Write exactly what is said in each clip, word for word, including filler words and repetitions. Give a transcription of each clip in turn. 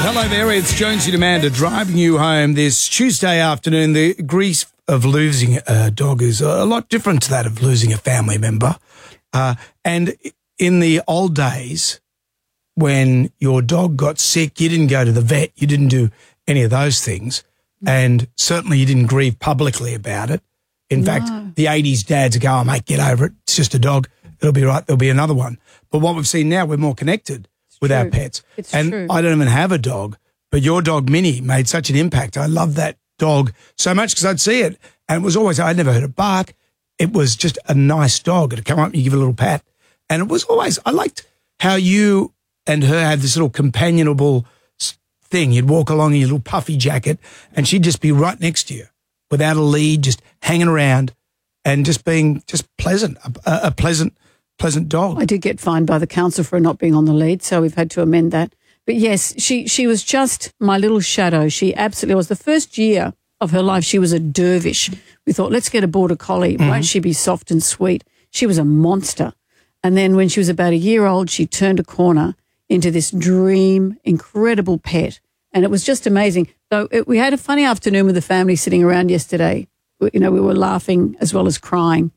Hello there, it's Jonesy and Amanda driving you home this Tuesday afternoon. The grief of losing a dog is a lot different to that of losing a family member. Uh, and in the old days, when your dog got sick, you didn't go to the vet, you didn't do any of those things, and certainly you didn't grieve publicly about it. In no. fact, the eighties dads go, oh, mate, get over it. It's just a dog. It'll be right. There'll be another one. But what we've seen now, we're more connected it's with true. our pets. It's and true. I don't even have a dog, but your dog, Minnie, made such an impact. I love that dog so much because I'd see it, and it was always, I'd never heard it bark. It was just a nice dog. It'd come up and you give it a little pat. And it was always, I liked how you and her had this little companionable thing. You'd walk along in your little puffy jacket and she'd just be right next to you without a lead, just hanging around and just being just pleasant, a, a pleasant, pleasant dog. I did get fined by the council for not being on the lead, so we've had to amend that. But yes, she, she was just my little shadow. She absolutely was. The first year of her life, she was a dervish. We thought, let's get a border collie. Mm-hmm. Won't she be soft and sweet? She was a monster. And then when she was about a year old, she turned a corner into this dream, incredible pet. And it was just amazing. So it, we had a funny afternoon with the family sitting around yesterday. We, you know, we were laughing as well as crying.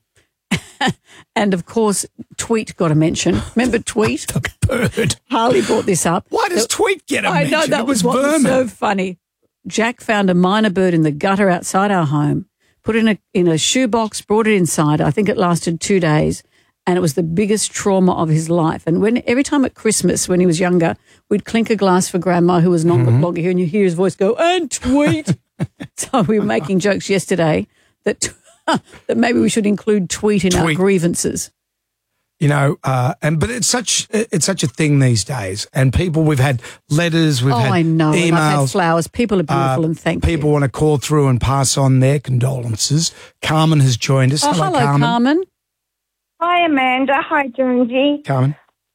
And, of course, Tweet got a mention. Remember Tweet? The bird. Harley brought this up. Why does the, Tweet get a I mention? know, that it was, was what vermin. was so funny. Jack found a minor bird in the gutter outside our home, put it in a, in a shoebox, brought it inside. I think it lasted two days. And it was the biggest trauma of his life. And when every time at Christmas, when he was younger, we'd clink a glass for Grandma, who was not mm-hmm. longer here, and you hear his voice go, and Tweet. So we were making jokes yesterday that that maybe we should include Tweet in tweet. our grievances. You know, uh, and but it's such it's such a thing these days. And people, we've had letters, we've oh, had I know. emails. And I've had flowers. People are beautiful, uh, and thank people you. People want to call through and pass on their condolences. Carmen has joined us. Oh, hello, hello, Carmen. Carmen. Hi, Amanda. Hi, Jonesy. Carmen.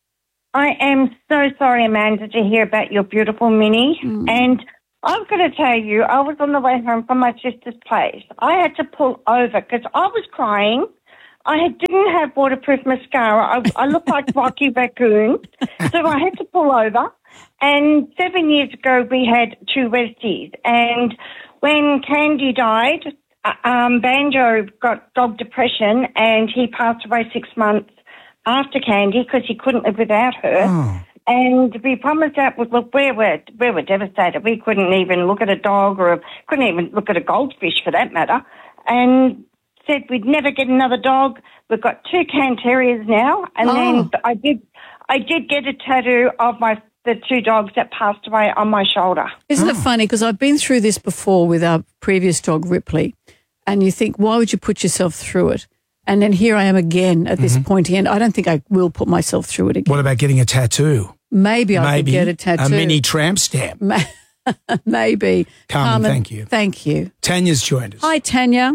I am so sorry, Amanda, to hear about your beautiful Minnie. Mm. And I've got to tell you, I was on the way home from my sister's place. I had to pull over because I was crying. I had, didn't have waterproof mascara. I, I looked like Rocky Raccoon. So I had to pull over. And seven years ago, we had two resties. And when Candy died, Um, Banjo got dog depression and he passed away six months after Candy because he couldn't live without her. Oh. And we promised that, look, we were, we were devastated. We couldn't even look at a dog or a, couldn't even look at a goldfish for that matter. And said we'd never get another dog. We've got two Cairn Terriers now. And oh. then I did, I did get a tattoo of my the two dogs that passed away on my shoulder. Isn't oh. it funny? Because I've been through this before with our previous dog, Ripley. And you think, why would you put yourself through it? And then here I am again at this mm-hmm. pointy end. I don't think I will put myself through it again. What about getting a tattoo? Maybe I Maybe could get a tattoo. A mini tramp stamp. Maybe. Carmen, Carmen, thank you. Thank you. Tanya's joined us. Hi, Tanya.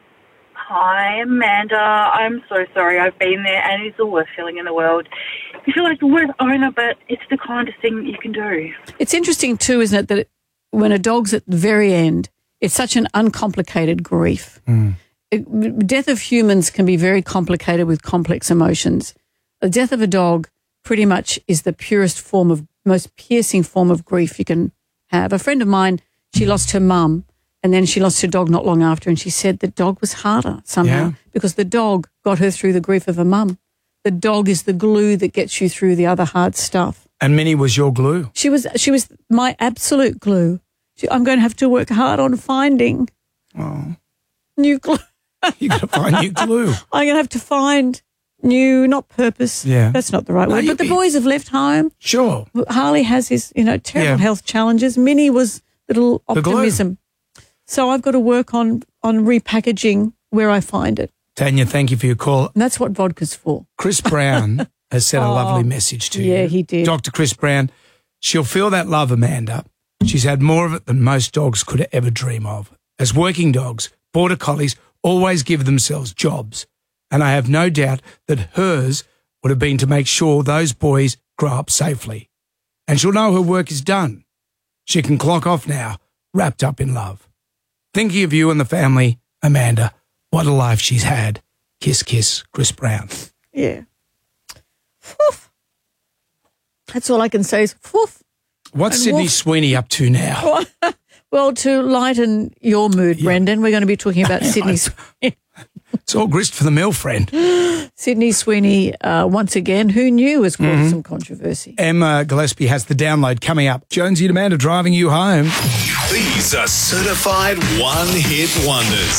Hi, Amanda. I'm so sorry. I've been there and it's the worst feeling in the world. You feel like the worst owner, but it's the kindest thing you can do. It's interesting too, isn't it, that when a dog's at the very end, it's such an uncomplicated grief. Mm. It, death of humans can be very complicated with complex emotions. The death of a dog pretty much is the purest form of, most piercing form of grief you can have. A friend of mine, she lost her mum and then she lost her dog not long after, and she said the dog was harder somehow yeah. because the dog got her through the grief of her mum. The dog is the glue that gets you through the other hard stuff. And Minnie was your glue. She was, she was my absolute glue. I'm going to have to work hard on finding oh. new glue. You've got to find new glue. I'm going to have to find new, not purpose. Yeah. That's not the right no, word. But the be... boys have left home. Sure. Harley has his, you know, terrible yeah. health challenges. Minnie was little optimism. So I've got to work on, on repackaging where I find it. Tanya, thank you for your call. And that's what vodka's for. Chris Brown has sent oh, a lovely message to yeah, you. Yeah, he did. Doctor Chris Brown, she'll feel that love, Amanda. She's had more of it than most dogs could ever dream of. As working dogs, border collies always give themselves jobs, and I have no doubt that hers would have been to make sure those boys grow up safely. And she'll know her work is done. She can clock off now, wrapped up in love. Thinking of you and the family, Amanda, what a life she's had. Kiss, kiss, Chris Brown. Yeah. Woof. That's all I can say is woof. What's And Sydney Wolf- Sweeney up to now? Well, to lighten your mood, Brendan, we're going to be talking about Sydney Sweeney. It's all grist for the mill, friend. Sydney Sweeney, uh, once again, who knew has caused Mm-hmm. some controversy. Emma Gillespie has the download coming up. Jonesy and Amanda driving you home. These are certified one-hit wonders.